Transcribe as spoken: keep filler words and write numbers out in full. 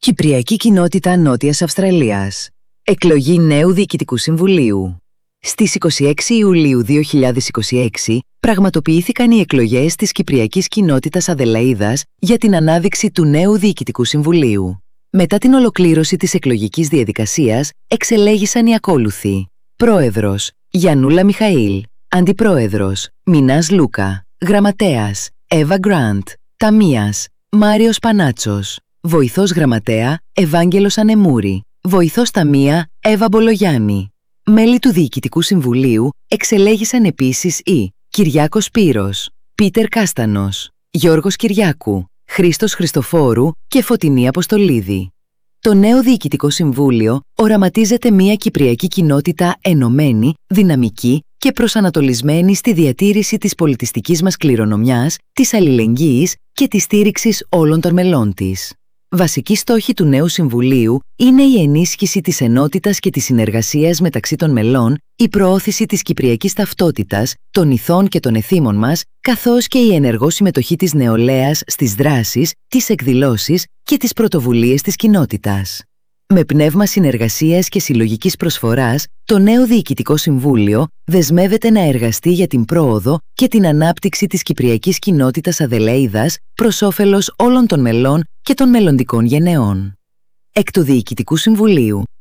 Κυπριακή Κοινότητα Νότιας Αυστραλίας. Εκλογή νέου Διοικητικού Συμβουλίου. Στις είκοσι έξι Ιουλίου δύο χιλιάδες είκοσι έξι πραγματοποιήθηκαν οι εκλογές της Κυπριακής Κοινότητας Αδελαΐδας για την ανάδειξη του νέου Διοικητικού Συμβουλίου. Μετά την ολοκλήρωση της εκλογικής διαδικασίας, εξελέγησαν οι ακόλουθοι. Πρόεδρος: Γιαννούλα Μιχαήλ. Αντιπρόεδρος: Μινάς Λούκα. Γραμματέας: Εύα Γκραντ. Ταμείας: Μάριος Πανάτσος. Βοηθός Γραμματέα: Ευάγγελος Ανεμούρη. Βοηθός Ταμεία: Εύα Μπολογιάννη. Μέλη του Διοικητικού Συμβουλίου εξελέγησαν επίσης οι Κυριάκος Σπύρος, Πίτερ Κάστανος, Γιώργος Κυριάκου, Χρήστος Χριστοφόρου και Φωτεινή Αποστολίδη. Το νέο Διοικητικό Συμβούλιο οραματίζεται μια Κυπριακή κοινότητα ενωμένη, δυναμική και προσανατολισμένη στη διατήρηση της πολιτιστικής μας κληρονομιάς, της αλληλεγγύης και της στήριξης όλων των μελών της. Βασική στόχη του νέου Συμβουλίου είναι η ενίσχυση της ενότητας και της συνεργασίας μεταξύ των μελών, η προώθηση της κυπριακής ταυτότητας, των ηθών και των εθήμων μας, καθώς και η ενεργό συμμετοχή της νεολαίας στις δράσεις, τις εκδηλώσεις και τις πρωτοβουλίες της κοινότητας. Με πνεύμα συνεργασίας και συλλογικής προσφοράς, το νέο Διοικητικό Συμβούλιο δεσμεύεται να εργαστεί για την πρόοδο και την ανάπτυξη της Κυπριακής Κοινότητας Αδελαΐδας προς όφελος όλων των μελών και των μελλοντικών γενεών. Εκ του Διοικητικού Συμβουλίου,